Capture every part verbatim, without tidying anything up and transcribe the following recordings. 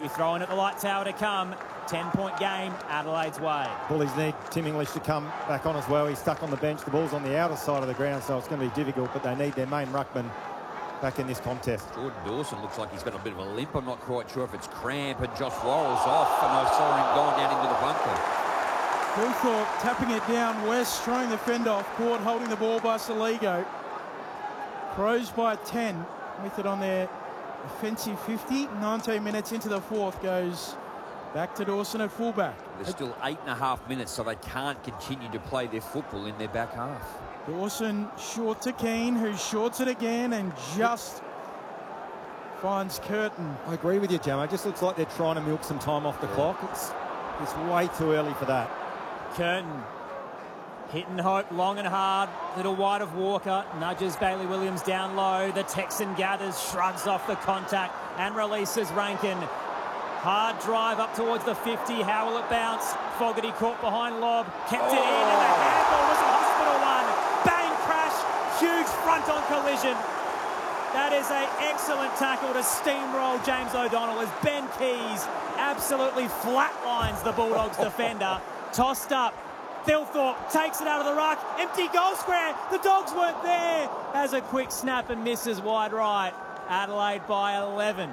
We throw in at the light tower to come. ten-point game, Adelaide's way. Bullies need Tim English to come back on as well. He's stuck on the bench. The ball's on the outer side of the ground, so it's going to be difficult, but they need their main ruckman back in this contest. Jordan Dawson looks like he's got a bit of a limp. I'm not quite sure if it's cramp, and Josh Worrell's off, and I saw him going down into the bunker. Thilthorpe tapping it down West, throwing the fend off court, holding the ball by Saligo. Crows by ten with it on their offensive fifty. nineteen minutes into the fourth goes back to Dawson at fullback. There's still eight and a half minutes, so they can't continue to play their football in their back half. Dawson short to Keane, who shorts it again and just finds Curtin. I agree with you, Jam. It just looks like they're trying to milk some time off the yeah. clock. It's, it's way too early for that. Curtin hitting Hope long and hard. Little wide of Walker. Nudges Bailey Williams down low. The Texan gathers, shrugs off the contact and releases Rankin. Hard drive up towards the fifty. How will it bounce? Fogarty caught behind lob. Kept it in, and the handball was a hospital one. Bang, crash. Huge front-on collision. That is an excellent tackle to steamroll James O'Donnell as Ben Keys absolutely flatlines the Bulldogs defender. Tossed up. Thilthorpe takes it out of the ruck. Empty goal square. The Dogs weren't there. Has a quick snap and misses wide right. Adelaide by eleven.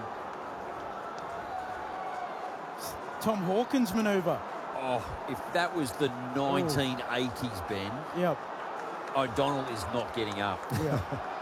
Tom Hawkins manoeuvre. Oh, if that was the nineteen eighties, Ben. Yep. O'Donnell is not getting up. Yeah.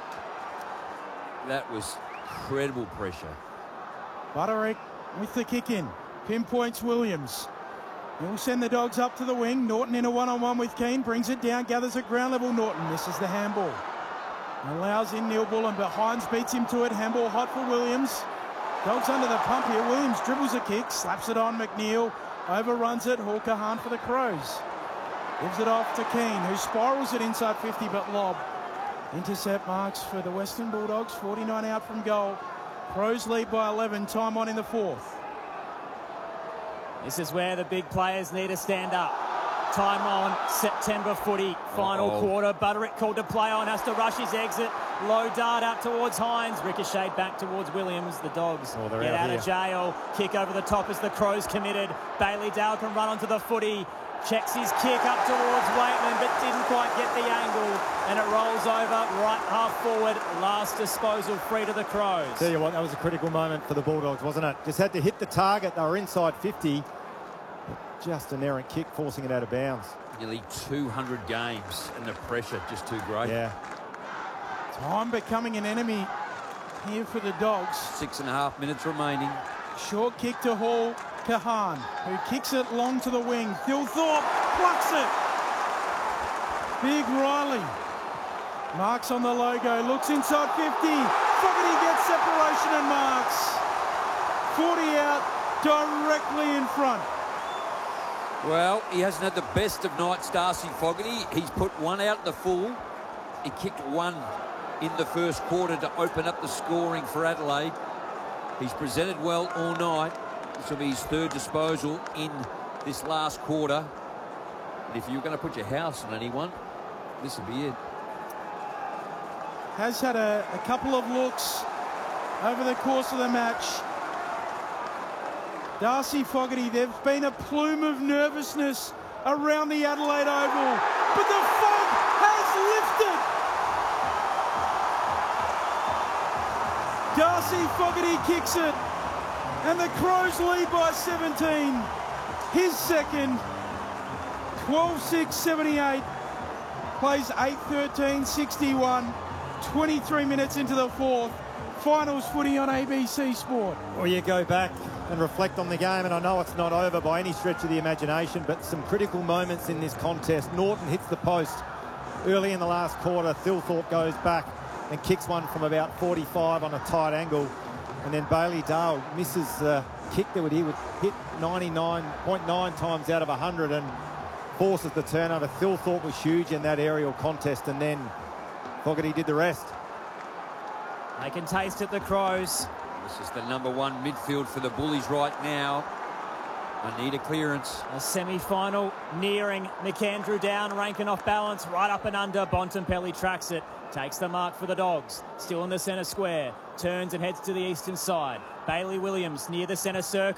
That was incredible pressure. Butterick with the kick in. Pinpoints Williams. He'll send the Dogs up to the wing. Norton in a one-on-one with Keane. Brings it down. Gathers at ground level. Norton misses the handball. Allows in Neil Bullen, but Hines beats him to it. Handball hot for Williams. Dogs under the pump here. Williams dribbles a kick. Slaps it on McNeil. Overruns it. Hawker Hunt for the Crows. Gives it off to Keane, who spirals it inside fifty, but lob. Intercept marks for the Western Bulldogs. forty-nine out from goal. Crows lead by eleven. Time on in the fourth. This is where the big players need to stand up. Time on, September footy, final uh -oh. quarter. Butterick called to play on, has to rush his exit. Low dart out towards Hines, ricocheted back towards Williams. The Dogs oh, get out, out of jail. Kick over the top as the Crows committed. Bailey Dale can run onto the footy. Checks his kick up towards Waitman, but didn't quite get the angle. And it rolls over, right half forward. Last disposal free to the Crows. Tell you what, that was a critical moment for the Bulldogs, wasn't it? Just had to hit the target. They were inside fifty. Just an errant kick, forcing it out of bounds. Nearly two hundred games, and the pressure just too great. Yeah. Time becoming an enemy here for the Dogs. Six and a half minutes remaining. Short kick to Hall. Kahan, who kicks it long to the wing. Thilthorpe plucks it. Big Riley. Marks on the logo. Looks inside fifty. Fogarty gets separation and marks. forty out, directly in front. Well, he hasn't had the best of nights, Darcy Fogarty. He's put one out in the full. He kicked one in the first quarter to open up the scoring for Adelaide. He's presented well all night. This will be his third disposal in this last quarter. And if you're going to put your house on anyone, this will be it. Has had a, a couple of looks over the course of the match. Darcy Fogarty, there's been a plume of nervousness around the Adelaide Oval, but the fog has lifted. Darcy Fogarty kicks it, and the Crows lead by seventeen. His second, twelve six seventy-eight, plays eight thirteen sixty-one, twenty-three minutes into the fourth. Finals footy on A B C Sport. Well, you go back and reflect on the game, and I know it's not over by any stretch of the imagination, but some critical moments in this contest. Norton hits the post early in the last quarter. Thilthorpe goes back and kicks one from about forty-five on a tight angle, and then Bailey Dale misses the kick that would he would hit ninety-nine point nine times out of one hundred and forces the turnover. Thilthorpe was huge in that aerial contest, and then Fogarty did the rest. They can taste it, the Crows. This is the number one midfield for the Bullies right now. I need a clearance. A semi-final nearing. McAndrew down, Rankin off balance, right up and under. Bontempelli tracks it, takes the mark for the Dogs. Still in the centre square, turns and heads to the eastern side. Bailey Williams near the centre circle.